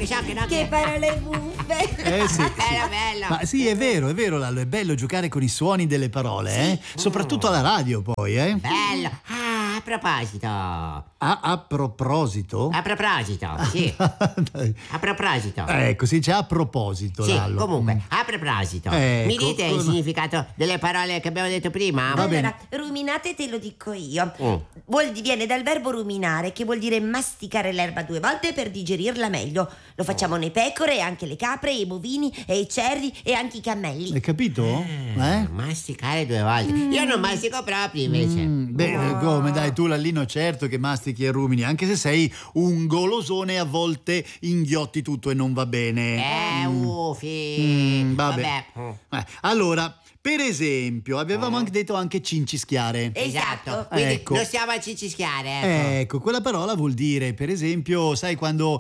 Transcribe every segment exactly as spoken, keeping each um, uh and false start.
Sciocche, sciocche, no? Che parole buffe. Eh sì, sì. Bello, bello. Ma sì, è vero, è vero, Lallo, è bello giocare con i suoni delle parole, eh? Soprattutto alla radio poi, eh? Bello. Ah, a proposito. A A, a proposito? proposito, sì. Dai. A proposito. Ecco, si dice a proposito, Sì, Lallo. comunque, a proposito. Ecco, Mi dite il come- significato delle parole che abbiamo detto prima? Va bene. Allora, ruminate te lo dico io. Mm. Vuol, viene dal verbo ruminare, che vuol dire masticare l'erba due volte per digerirla meglio. Lo facciamo nei pecore, anche le capre, i bovini, e i cervi e anche i cammelli. Hai capito? Eh? Masticare due volte. Io non mastico proprio invece. Mm, beh, come dai, tu Lallino, certo che mastichi e rumini, anche se sei un golosone, a volte inghiotti tutto e non va bene. Eh, ufi. Mm, vabbè. Vabbè. Eh, allora, per esempio, avevamo anche detto anche cincischiare. Esatto. Quindi Ecco. non stiamo a cicischiare. Ecco. Ecco, quella parola vuol dire, per esempio, sai quando,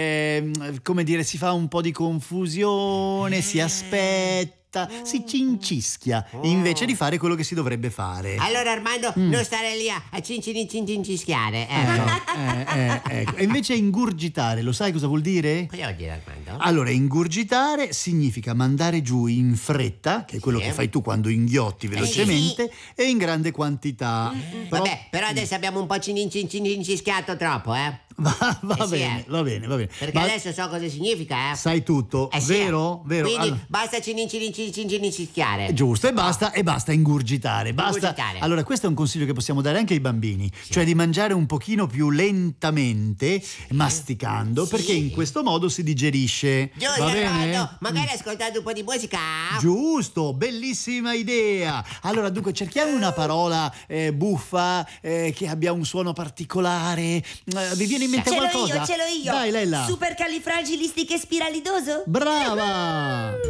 ehm, come dire, si fa un po' di confusione, si aspetta, si cincischia, invece di fare quello che si dovrebbe fare. Allora Armando, non stare lì a, a cincin cin cincischiare. Eh, Ecco. eh, eh, ecco. E invece ingurgitare, lo sai cosa vuol dire? Cosa vuol dire Armando? Allora, ingurgitare significa mandare giù in fretta, che è quello Sì. che fai tu quando inghiotti velocemente, e in grande quantità. Però- Vabbè, però adesso abbiamo un po' cin cin cin cincischiato troppo, eh? Va, va Eh sì, bene, eh. va bene, va bene. Perché Ma adesso so cosa significa, eh? sai tutto, Eh sì, vero? eh. Vero? Quindi Allora, basta cin cin cin cin cincischiare. giusto, e basta, e basta ingurgitare. Basta. Ingurgitare. Allora, questo è un consiglio che possiamo dare anche ai bambini, cioè di mangiare un pochino più lentamente, masticando, Sì. perché in questo modo si digerisce. Giusto, Va bene? Armando, magari ascoltando un po' di musica. Giusto, bellissima idea. Allora, dunque, cerchiamo una parola eh, buffa, eh, che abbia un suono particolare. Eh, vi viene in mente Ce l'ho qualcosa? io, ce l'ho io. Dai, Lella. Supercalifragilistichespiralidoso? Brava!